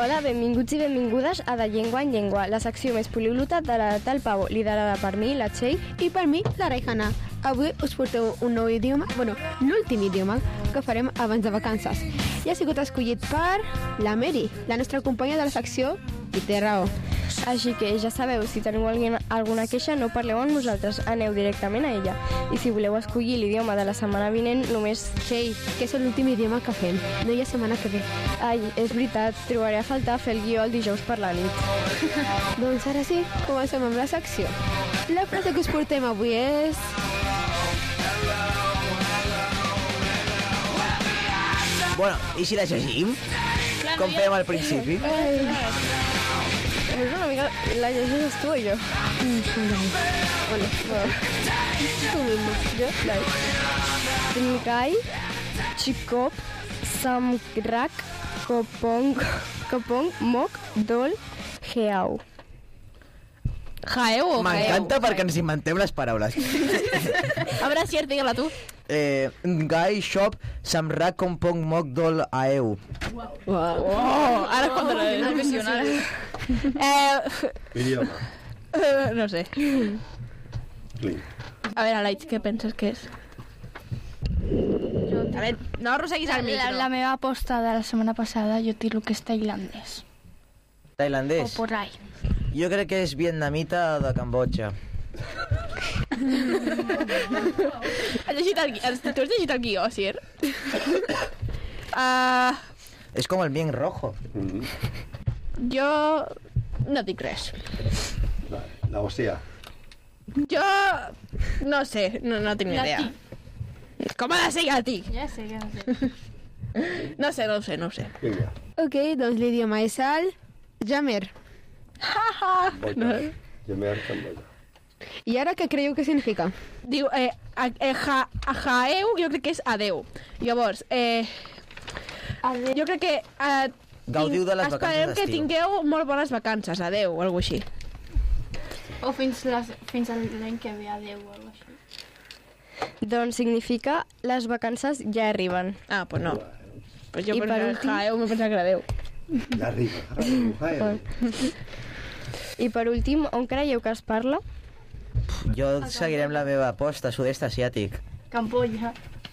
Hola, benvinguts i benvingudes a De Llengua en Llengua, la secció més poliglota de la Tal Pavo, liderada per mi, la Txell, i per mi, la Rejana. Avui us porteu un nou idioma, l'últim idioma que farem abans de vacances. I ha sigut escollit per la Mary, la nostra companya de la secció, i té raó. Així que ja sabeu, si teniu alguna queixa, no parleu amb nosaltres, aneu directament a ella. I si voleu escollir l'idioma de la setmana vinent, només... Txell, que és l'últim idioma que fem, no hi ha setmana que ve. Ai, és veritat, trobaré a faltar fer el guió el dijous per la nit. Doncs ara sí, comencem amb la secció. La frase que us portem avui és... Bueno, i si la llegim? Com fèiem al principi? És una mica... La llegeixes tu o jo? Bueno. Tu mismo. Jo? Ngai, Chikop, Samrak, Kopong, Mok, Dol, Geau. Jaeu o Jaeu? M'encanta perquè ens inventem les paraules. A veure, cert, digue-la tu. Ngai, Shop, Samrak, Kompong, Mok, Dol, Aeu. Oh, ara contra el professional. Idioma. No sé. Clic. A veure, Laitz, què penses que és? A veure, no arrosseguis el micro. La meva aposta de la setmana passada jo tiro que és tailandès. Tailandès? O por ahí. Jo crec que és vietnamita de Cambodja. Has llegit el guió? Tu has llegit el guió, Sir? És com el bien rojo. Jo no dic res. La Ocea. Jo no sé, no tinc ni idea. Com ha de ser gàtic? Ja sé que no sé. No ho sé. Vinga. Ok, doncs l'idioma és el Jamer. Boita. Jamer, Cambodja. I ara què creieu que significa? Diu, Jaeu jo crec que és adeu. Llavors, jo crec que Gaudiu de les vacances esperem que d'estiu. tingueu molt bones vacances, adeu, o alguna així. O fins l'any que ve, adeu o alguna així. Doncs significa les vacances ja arriben. Ah, pues no. Pues jo I per pensava últim- Jaeu, me pensava que era adeu. La riba. I per últim, on creieu que es parla? Jo seguirem la meva aposta, sud-est asiàtic. Camboya.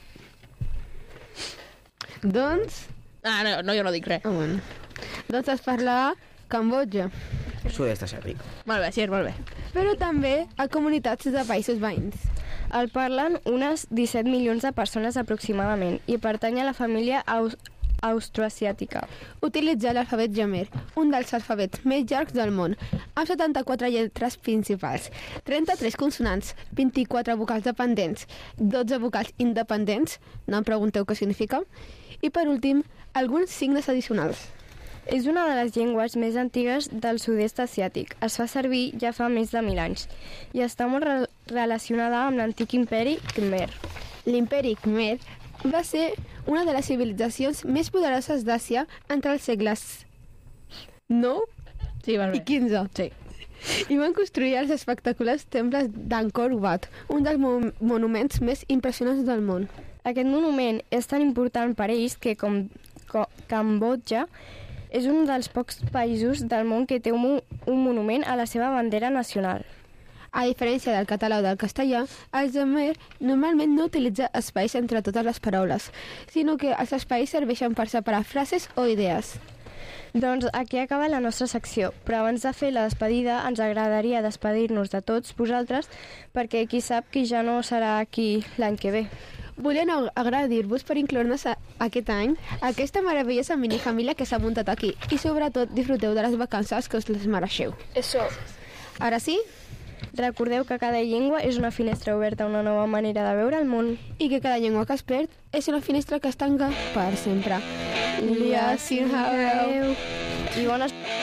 Doncs... No, jo no dic res. Bueno. Doncs es parla a Cambodja, Sud-est asiàtic. Molt bé, sí, molt bé. però també a comunitats de països veïns. El parlen unes 17 milions de persones aproximadament i pertany a la família austroasiàtica. Utilitza l'alfabet Jamer, un dels alfabets més llargs del món, amb 74 lletres principals, 33 consonants, 24 vocals dependents, 12 vocals independents, no em pregunteu què significa, i per últim, alguns signes addicionals. És una de les llengües més antigues del sud-est asiàtic. Es fa servir ja fa més de 1.000 anys i està molt relacionada amb l'antic imperi Khmer. L'imperi Khmer va ser una de les civilitzacions més poderoses d'Àsia entre els segles 9 Sí, molt i bé. 15. Sí. I van construir els espectaculars temples d'Angkor Wat, un dels monuments més impressionants del món. Aquest monument és tan important per ells que Cambodja és un dels pocs països del món que té un monument a la seva bandera nacional. A diferència del català o del castellà, el Jamer normalment no utilitza espais entre totes les paraules, sinó que els espais serveixen per separar frases o idees. Doncs aquí acaba la nostra secció, però abans de fer la despedida ens agradaria despedir-nos de tots vosaltres perquè qui sap qui ja no serà aquí l'any que ve. Volem agrair-vos per incloure-nos aquest any a aquesta meravellosa minifamília que s'ha muntat aquí i sobretot disfruteu de les vacances que us les mereixeu. Eso. Ara sí, Recordeu que cada llengua és una finestra oberta a una nova manera de veure el món. i que cada llengua que es perd és una finestra que es tanca per sempre. Adéu. I bones...